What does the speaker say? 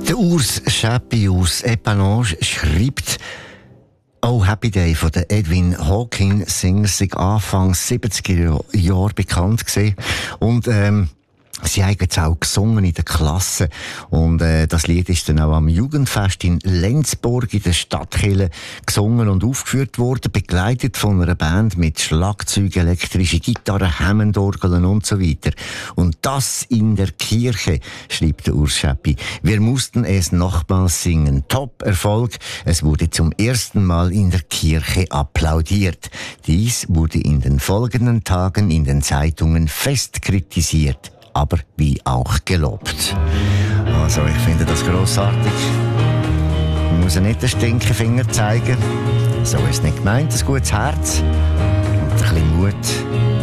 Der Urs Schäppi aus Épanage schreibt: «Oh Happy Day» von der Edwin Hawkins, Singer, sei Anfang 70er Jahre bekannt gewesen. Und, sie haben jetzt auch gesungen in der Klasse. Und das Lied ist dann auch am Jugendfest in Lenzburg in der Stadtkirche gesungen und aufgeführt worden, begleitet von einer Band mit Schlagzeug, elektrische Gitarre, Hammondorgeln und so weiter. Und das in der Kirche, schreibt der Urs Schäppi. Wir mussten es nochmals singen. Top-Erfolg. Es wurde zum ersten Mal in der Kirche applaudiert. Dies wurde in den folgenden Tagen in den Zeitungen fest kritisiert, aber wie auch gelobt. Also, ich finde das grossartig. Man muss ja nicht den Stinkefinger zeigen. So ist es nicht gemeint, ein gutes Herz und ein bisschen Mut.